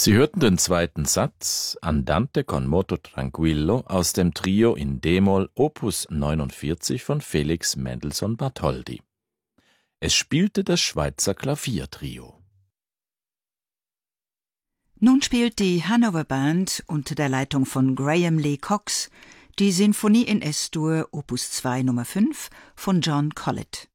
Sie hörten den zweiten Satz Andante con moto tranquillo aus dem Trio in d-Moll Opus 49 von Felix Mendelssohn Bartholdy. Es spielte das Schweizer Klaviertrio. Nun spielt die Hanover Band unter der Leitung von Graham Lee Cox die Sinfonie in S-Dur Opus 2 Nummer 5 von John Collett.